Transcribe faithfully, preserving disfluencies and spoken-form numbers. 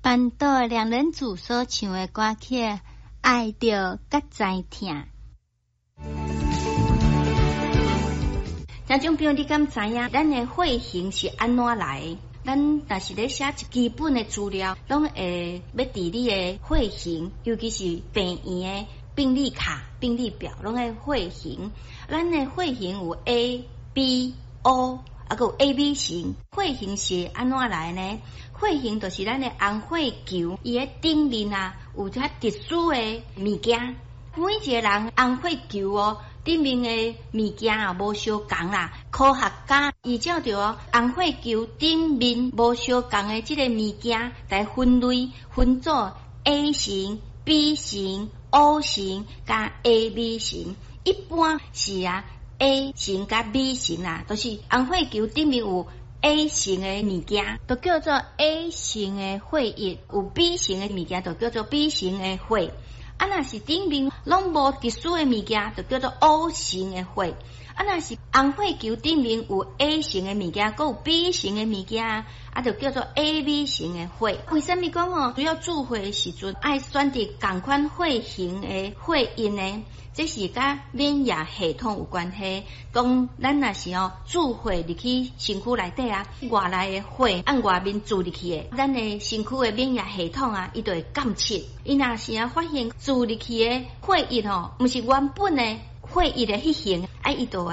翻倒两人组所唱的歌曲，爱着甲知听。听众朋友，你敢知影咱的血型是安怎来？咱若是咧写一基本的资料，拢会要伫你的血型，尤其是病院的病历卡、病历表，拢会血型。咱的血型有 A、B、O， 啊，还有 A B 型。血型是安怎来呢？血型就是咱的红血球，伊的顶面啊有较特殊的物件。每一个人红血球哦，顶面的物件啊无相共啦。科学家依照着红血球顶面无相共的即个物件来分类分做 A 型、B 型、O 型加 A B 型。一般是啊 A 型加 B 型啦，都、就是红血球顶面有 A 型的物件，都叫做 A 型的血液；有 B 型的物件，就叫做 B 型的血。啊，若是顶面拢无特殊的物件，就叫做 O 型的血。啊，若是红血球顶面有 A 型的物件，佮有 B 型的物件，啊，就叫做 A B 型的血。为什么讲哦，主要注血的时阵爱选择同款血型的血液呢？这是甲免疫系统有关系。讲咱若是哦注血入去身躯内底啊，外来的血按外面注入去的，咱的身躯的免疫系统啊，伊就会监测。伊若是啊发现注入去的血液哦，毋是原本的血液的迄型，啊，伊就